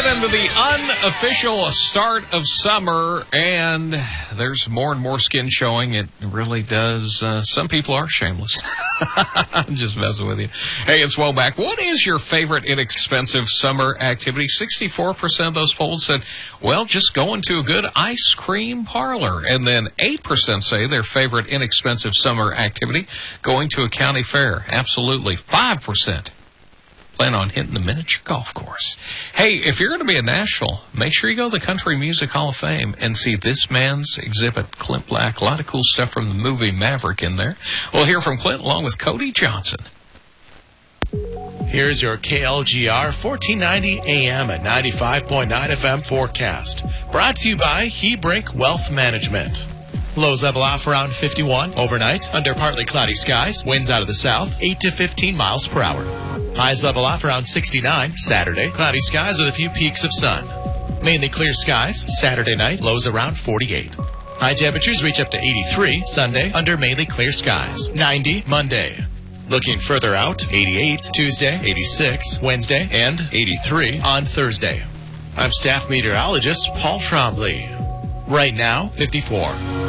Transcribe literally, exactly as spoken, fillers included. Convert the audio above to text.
into the unofficial start of summer, and there's more and more skin showing. It really does. Uh, some people are shameless. I'm just messing with you. Hey, it's Womack. What is your favorite inexpensive summer activity? sixty-four percent of those polled said, well, just going to a good ice cream parlor. And then eight percent say their favorite inexpensive summer activity, going to a county fair. Absolutely. five percent plan on hitting the miniature golf course. Hey, if you're going to be in Nashville, make sure you go to the Country Music Hall of Fame and see this man's exhibit, Clint Black. A lot of cool stuff from the movie Maverick in there. We'll hear from Clint along with Cody Johnson. Here's your K L G R fourteen ninety A M and ninety-five point nine F M forecast. Brought to you by Hebrink Wealth Management. Lows level off around fifty-one. Overnight, under partly cloudy skies. Winds out of the south, eight to fifteen miles per hour. Highs level off around sixty-nine. Saturday, cloudy skies with a few peaks of sun. Mainly clear skies. Saturday night, lows around forty-eight. High temperatures reach up to eighty-three. Sunday, under mainly clear skies. ninety Monday. Looking further out, eighty-eight Tuesday, eighty-six Wednesday, and eighty-three on Thursday. I'm staff meteorologist Paul Trombley. Right now, fifty-four.